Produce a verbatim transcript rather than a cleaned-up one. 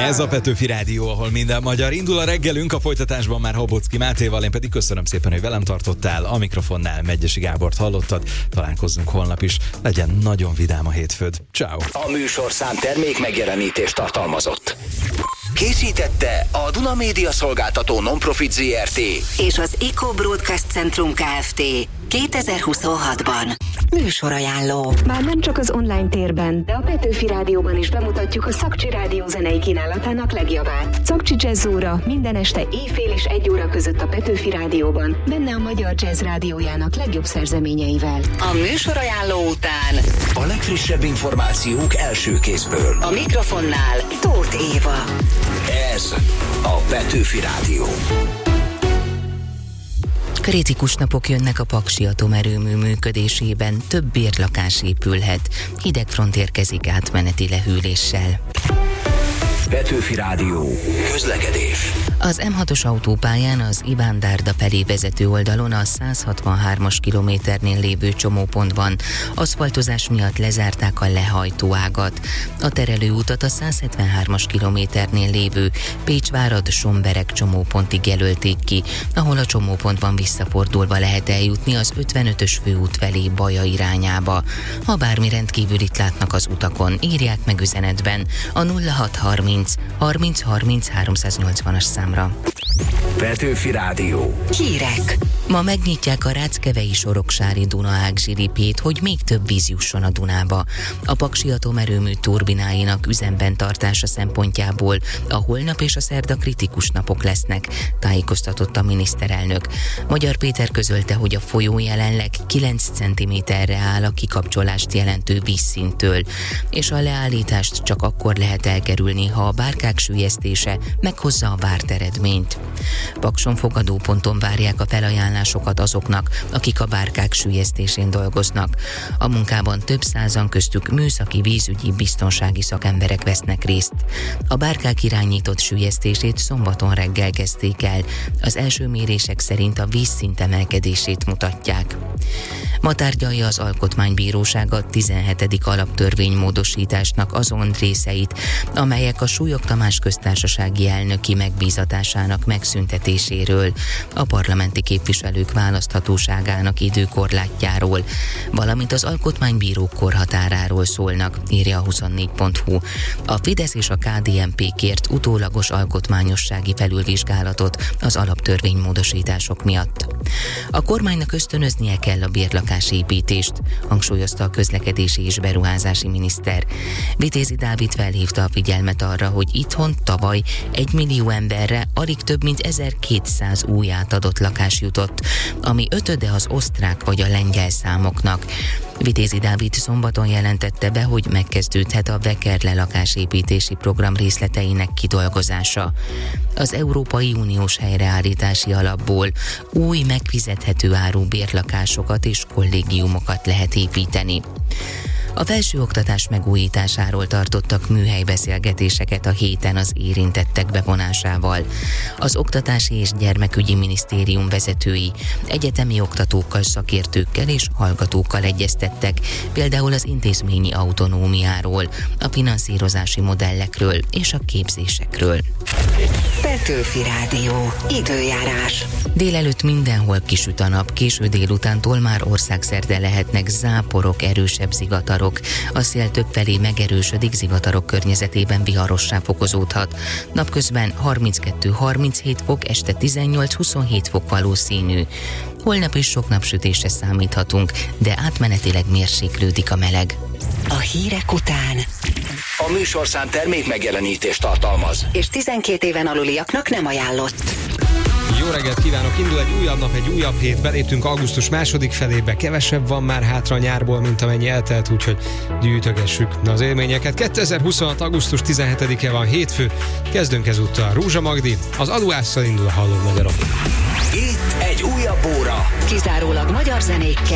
Ez a Petőfi Rádió, ahol minden magyar. Indul a reggelünk, a folytatásban már Habocki Mátéval, én pedig köszönöm szépen, hogy velem tartottál. A mikrofonnál Megyesi Gábort hallottad. Találkozzunk holnap is. Legyen nagyon vidám a hétfőd. Ciao. A műsorszám termék megjelenítést tartalmazott. Készítette a Duna Média Szolgáltató Non-Profit zé er té és az Eco Broadcast Centrum Kft. kétezer-huszonhatban. Műsorajánló. Már nem csak az online térben, de a Petőfi Rádióban is bemutatjuk a Szakcsi Rádió zenei kínálatának legjavát. Szakcsi Jazz óra minden este éjfél és egy óra között a Petőfi Rádióban, benne a Magyar Jazz Rádiójának legjobb szerzeményeivel. A műsorajánló után a legfrissebb információk első kézből. a mikrofonnál Tóth Éva. Ez a Petőfi Rádió. Kritikus napok jönnek a Paksi atomerőmű működésében, több bérlakás épülhet. Hidegfront érkezik átmeneti lehűléssel. Petőfi Rádió. Közlekedés. Az em hatos autópályán az Iván-Dárda felé vezető oldalon a száz hatvanhármas kilométernél lévő csomópontban aszfaltozás miatt lezárták a lehajtóágat. A terelőutat a száz hetvenhármas kilométernél lévő Pécsvárad-Sombereg csomópontig jelölték ki, ahol a csomópontban visszafordulva lehet eljutni az ötvenötös főút felé Baja irányába. Ha bármi rendkívülit látnak az utakon, írják meg üzenetben a nulla hat harminc harminc harminc háromszáznyolcvanas számra. Petőfi Rádió. Hírek. Ma megnyitják a Ráckevei Soroksári Dunaág zsilipét, hogy még több víz jusson a Dunába. A Paksi atomerőmű turbináinak üzemben tartása szempontjából a holnap és a szerda kritikus napok lesznek, tájékoztatott a miniszterelnök. Magyar Péter közölte, hogy a folyó jelenleg kilenc centiméterre áll a kikapcsolást jelentő vízszinttől, és a leállítást csak akkor lehet elkerülni, ha a bárkák süllyesztése meghozza a várt eredményt. Pakson fogadóponton várják a felajánlásokat azoknak, akik a bárkák süllyesztésén dolgoznak. A munkában több százan, köztük műszaki, vízügyi, biztonsági szakemberek vesznek részt. A bárkák irányított süllyesztését szombaton reggel kezdték el. Az első mérések szerint a vízszint emelkedését mutatják. Ma tárgyalja az Alkotmánybíróság a tizenhetedik alaptörvénymódosításnak azon részeit, amelyek a Súlyog Tamás köztársasági elnöki megbízatásának megszüntetéséről, a parlamenti képviselők választhatóságának időkorlátjáról, valamint az alkotmánybírók korhatáráról szólnak, írja a huszonnégy pont hu. A Fidesz és a ká dé en pé kért utólagos alkotmányossági felülvizsgálatot az alaptörvénymódosítások miatt. A kormánynak ösztönöznie kell a bérlakásépítést, hangsúlyozta a közlekedési és beruházási miniszter. Vitézi Dávid felhívta a figyelmet arra, hogy itthon tavaly egy millió emberre alig több mint ezerkétszáz új átadott lakás jutott, ami ötöde az osztrák vagy a lengyel számoknak. Vitézi Dávid szombaton jelentette be, hogy megkezdődhet a Vekerle lakásépítési program részleteinek kidolgozása. Az Európai Uniós helyreállítási alapból új megfizethető áru bérlakásokat és kollégiumokat lehet építeni. A felsőoktatás megújításáról tartottak műhelybeszélgetéseket a héten az érintettek bevonásával. Az Oktatási és Gyermekügyi Minisztérium vezetői egyetemi oktatókkal, szakértőkkel és hallgatókkal egyeztettek, például az intézményi autonómiáról, a finanszírozási modellekről és a képzésekről. Petőfi Rádió. Időjárás. Délelőtt mindenhol kisüt a nap, késő délutántól már országszerte lehetnek záporok, erősebb zivatarok. A szél többfelé megerősödik, zivatarok környezetében viharossá fokozódhat. Napközben harminckettő harminchét fok, este tizennyolc-huszonhét fok valószínű. Holnap is sok napsütésre számíthatunk, de átmenetileg mérséklődik a meleg. A hírek után A műsorszám termék megjelenítést tartalmaz, és tizenkét éven aluliaknak nem ajánlott. Jó reggelt kívánok! Indul egy újabb nap, egy újabb hét, beléptünk augusztus második felébe, kevesebb van már hátra a nyárból, mint amennyi eltelt, úgyhogy gyűjtögessük az élményeket. kétezer-huszonhat. augusztus tizenhetedike van, hétfő, kezdünk ezúttal. Rózsa Magdi, az Aduásszal indul a Halló Magyarok. itt egy újabb óra. Kizárólag magyar zenékkel.